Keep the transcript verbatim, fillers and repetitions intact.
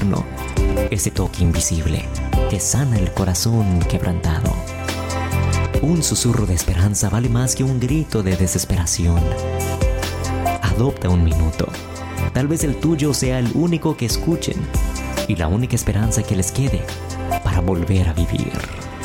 tierno, ese toque invisible que sana el corazón quebrantado. Un susurro de esperanza vale más que un grito de desesperación. Adopta un minuto. Tal vez el tuyo sea el único que escuchen y la única esperanza que les quede para volver a vivir.